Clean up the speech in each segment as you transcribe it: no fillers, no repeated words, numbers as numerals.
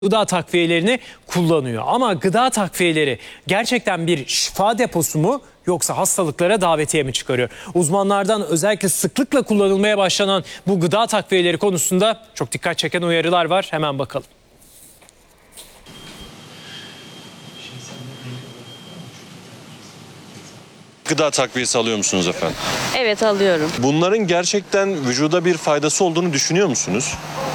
gıda takviyelerini kullanıyor. Ama gıda takviyeleri gerçekten bir şifa deposu mu yoksa hastalıklara davetiye mi çıkarıyor? Uzmanlardan özellikle sıklıkla kullanılmaya başlanan bu gıda takviyeleri konusunda çok dikkat çeken uyarılar var. Hemen bakalım. Gıda takviyesi alıyor musunuz efendim? Evet, alıyorum. Bunların gerçekten vücuda bir faydası olduğunu düşünüyor musunuz?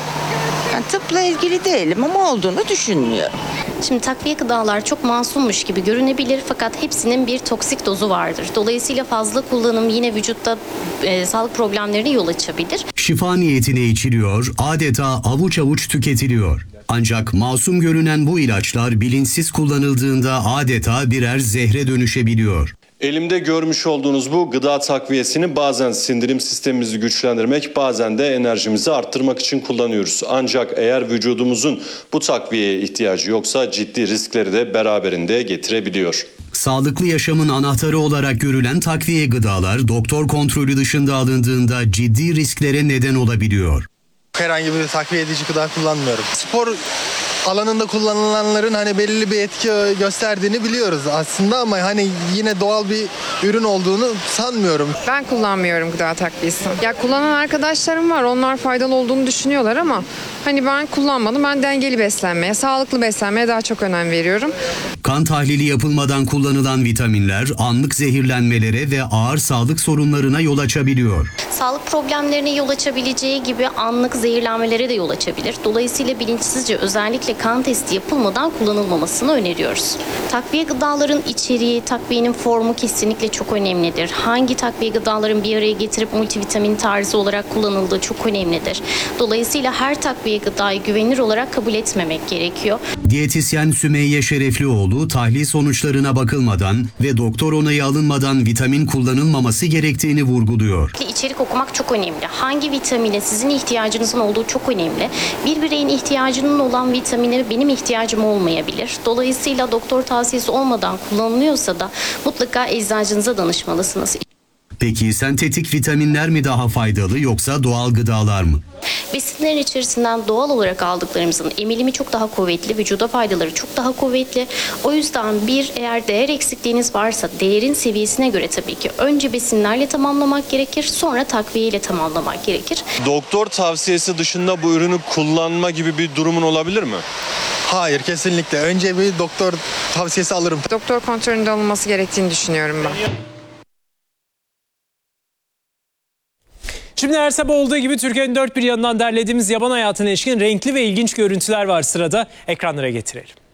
Yani tıpla ilgili değilim ama olduğunu düşünmüyorum. Şimdi takviye gıdalar çok masummuş gibi görünebilir fakat hepsinin bir toksik dozu vardır. Dolayısıyla fazla kullanım yine vücutta sağlık problemlerine yol açabilir. Şifa niyetine içiliyor, adeta avuç avuç tüketiliyor. Ancak masum görünen bu ilaçlar bilinçsiz kullanıldığında adeta birer zehre dönüşebiliyor. Elimde görmüş olduğunuz bu gıda takviyesini bazen sindirim sistemimizi güçlendirmek, bazen de enerjimizi arttırmak için kullanıyoruz. Ancak eğer vücudumuzun bu takviyeye ihtiyacı yoksa ciddi riskleri de beraberinde getirebiliyor. Sağlıklı yaşamın anahtarı olarak görülen takviye gıdalar doktor kontrolü dışında alındığında ciddi risklere neden olabiliyor. Herhangi bir takviye edici gıda kullanmıyorum. Spor alanında kullanılanların hani belirli bir etki gösterdiğini biliyoruz aslında ama hani yine doğal bir ürün olduğunu sanmıyorum. Ben kullanmıyorum gıda takviyesi. Ya kullanan arkadaşlarım var. Onlar faydalı olduğunu düşünüyorlar ama hani ben kullanmadım. Ben dengeli beslenmeye, sağlıklı beslenmeye daha çok önem veriyorum. Kan tahlili yapılmadan kullanılan vitaminler anlık zehirlenmelere ve ağır sağlık sorunlarına yol açabiliyor. Sağlık problemlerine yol açabileceği gibi anlık zehirlenmelere de yol açabilir. Dolayısıyla bilinçsizce özellikle kan testi yapılmadan kullanılmamasını öneriyoruz. Takviye gıdaların içeriği, takviyenin formu kesinlikle çok önemlidir. Hangi takviye gıdaların bir araya getirip multivitamin tarzı olarak kullanıldığı çok önemlidir. Dolayısıyla her takviye gıdayı güvenilir olarak kabul etmemek gerekiyor. Diyetisyen Sümeyye Şereflioğlu tahlil sonuçlarına bakılmadan ve doktor onayı alınmadan vitamin kullanılmaması gerektiğini vurguluyor. İçerik okumak çok önemli. Hangi vitamine sizin ihtiyacınızın olduğu çok önemli. Bir bireyin ihtiyacının olan vitamine benim ihtiyacım olmayabilir. Dolayısıyla doktor tavsiyesi olmadan kullanılıyorsa da mutlaka eczacınıza danışmalısınız. Peki sentetik vitaminler mi daha faydalı yoksa doğal gıdalar mı? Besinlerin içerisinden doğal olarak aldıklarımızın emilimi çok daha kuvvetli, vücuda faydaları çok daha kuvvetli. O yüzden eğer değer eksikliğiniz varsa değerin seviyesine göre tabii ki önce besinlerle tamamlamak gerekir, sonra takviye ile tamamlamak gerekir. Doktor tavsiyesi dışında bu ürünü kullanma gibi bir durumun olabilir mi? Hayır, kesinlikle. Önce bir doktor tavsiyesi alırım. Doktor kontrolünde alınması gerektiğini düşünüyorum ben. Şimdi her sabah olduğu gibi Türkiye'nin dört bir yanından derlediğimiz yaban hayatına ilişkin renkli ve ilginç görüntüler var sırada. Ekranlara getirelim.